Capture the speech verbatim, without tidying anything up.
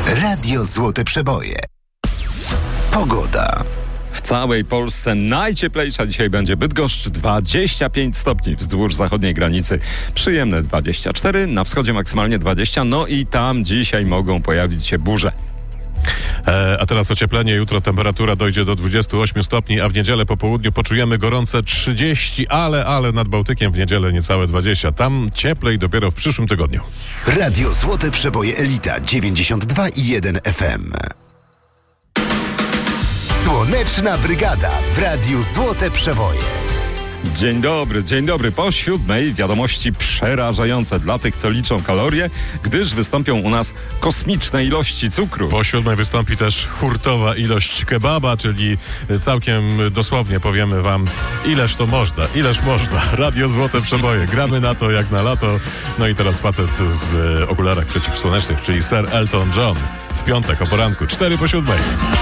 Radio Złote Przeboje. Pogoda. W całej Polsce najcieplejsza dzisiaj będzie Bydgoszcz, dwadzieścia pięć stopni wzdłuż zachodniej granicy. Przyjemne dwadzieścia cztery, na wschodzie maksymalnie dwadzieścia, no i tam dzisiaj mogą pojawić się burze. E, a teraz ocieplenie. Jutro temperatura dojdzie do dwudziestu ośmiu stopni, a w niedzielę po południu poczujemy gorące trzydzieści, ale, ale nad Bałtykiem w niedzielę niecałe dwadzieścia. Tam cieplej dopiero w przyszłym tygodniu. Radio Złote Przeboje Elita dziewięćdziesiąt dwa i jeden F M. Słoneczna Brygada w Radiu Złote Przeboje. Dzień dobry, dzień dobry. Po siódmej wiadomości przerażające dla tych, co liczą kalorie, gdyż wystąpią u nas kosmiczne ilości cukru. Po siódmej wystąpi też hurtowa ilość kebaba, czyli całkiem dosłownie powiemy wam, ileż to można, ileż można. Radio Złote Przeboje. Gramy na to jak na lato. No i teraz facet w okularach przeciwsłonecznych, czyli Sir Elton John. W piątek o poranku, cztery po siódmej.